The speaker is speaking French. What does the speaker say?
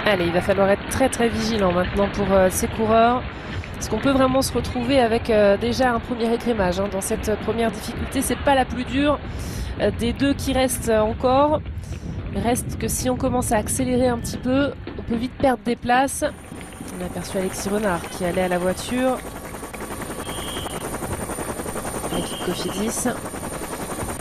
Allez, il va falloir être très très vigilant maintenant pour ces coureurs. Parce qu'on peut vraiment se retrouver avec déjà un premier écrémage hein. Dans cette première difficulté, c'est pas la plus dure des deux qui restent encore. Il reste que si on commence à accélérer un petit peu, on peut vite perdre des places. On a aperçu Alexis Renard qui allait à la voiture avec une Cofidis.